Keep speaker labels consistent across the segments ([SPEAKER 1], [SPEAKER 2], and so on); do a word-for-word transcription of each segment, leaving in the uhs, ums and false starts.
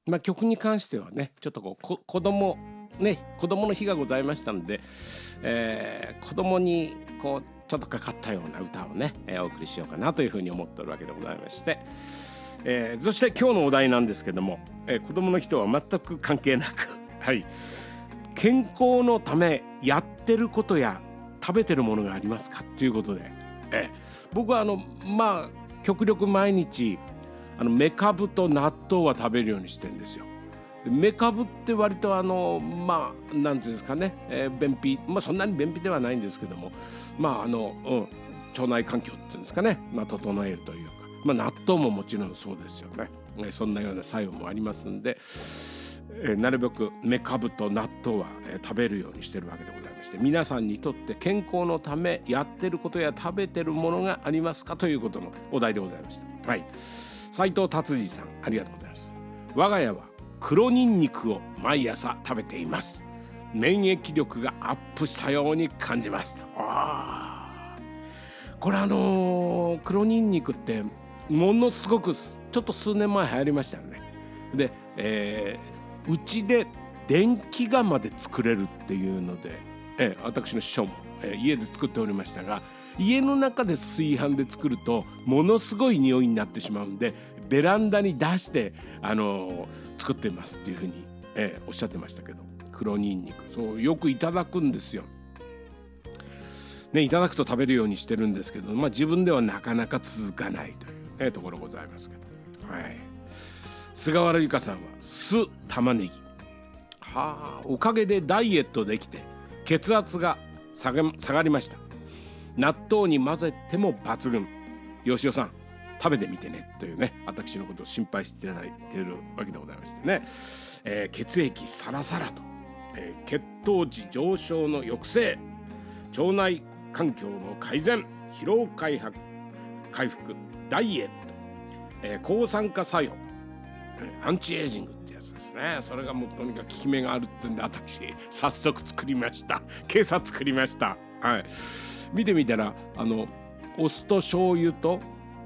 [SPEAKER 1] まあ、曲に関してはねちょっとこうこ子供ね子供の日がございましたので、えー、子供にこうちょっとかかったような歌をね、えー、お送りしようかなというふうに思っておるわけでございまして、えー、そして今日のお題なんですけども、えー、子供の日とは全く関係なくはい健康のためやってることや食べてるものがありますかということで、えー、僕はあのまあ極力毎日あのメカブと納豆は食べるようにしてるんですよ。メカブって割とあのまあなんていうんですかね、えー、便秘まあそんなに便秘ではないんですけどもまああの、うん、腸内環境っていうんですかね、まあ、整えるというか、まあ、納豆ももちろんそうですよね、えー、そんなような作用もありますんで、えー、なるべくメカブと納豆は、えー、食べるようにしてるわけでございまして、皆さんにとって健康のためやってることや食べてるものがありますかということのお題でございました。はい、斉藤達治さんありがとうございます。我が家は黒ニンニクを毎朝食べています。免疫力がアップしたように感じます。あこれあのー、黒ニンニクってものすごくちょっと数年前流行りましたよね。で、えー、うちで電気釜で作れるっていうので、えー、私の師匠も、えー、家で作っておりましたが、家の中で炊飯で作るとものすごい匂いになってしまうんでベランダに出して、あのー、作ってますっていうふうに、えー、おっしゃってましたけど、黒ニンニクそうよくいただくんですよ、ね、いただくと食べるようにしてるんですけど、まあ、自分ではなかなか続かないという、ね、ところございますけど、はい、菅原由香さんは酢玉ねぎはあ、おかげでダイエットできて血圧が下が、下がりました。納豆に混ぜても抜群。吉尾さん食べてみてねというね、私のことを心配していただいているわけでございましてね、えー、血液サラサラと、えー、血糖値上昇の抑制、腸内環境の改善、疲労回復、回復ダイエット、えー、抗酸化作用、えー、アンチエイジングってやつですね。それがもうとにかく効き目があるってんで私早速作りました。今朝作りました。はい、見てみたらあのお酢と醤油と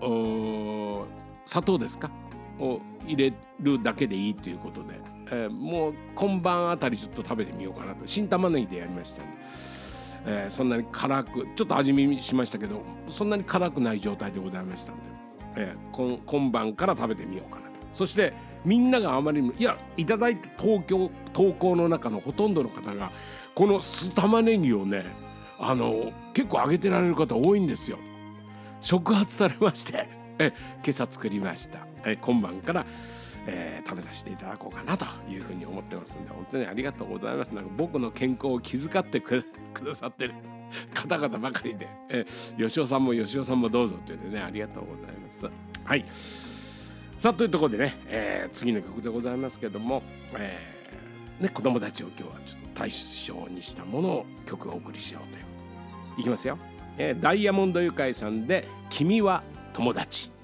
[SPEAKER 1] 砂糖ですかを入れるだけでいいということで、えー、もう今晩あたりちょっと食べてみようかなと。新玉ねぎでやりましたんで、えー、そんなに辛くちょっと味見しましたけどそんなに辛くない状態でございましたんで、えー、今, 今晩から食べてみようかなと。そしてみんながあまりにいやいただいて東京投稿の中のほとんどの方がこの酢玉ねぎをねあの結構揚げてられる方多いんですよ。触発されましてえ今朝作りました。え今晩から、えー、食べさせていただこうかなというふうに思ってますんで、本当にありがとうございます。なんか僕の健康を気遣ってくださってる方々ばかりで、え吉尾さんも吉尾さんもどうぞというのでね、ありがとうございます。はい、さあというところでね、えー、次の曲でございますけども、えーね、子供たちを今日はちょっと対象にしたものを曲をお送りしようということいきますよ、えー、ダイヤモンドユカイさんで君は友達。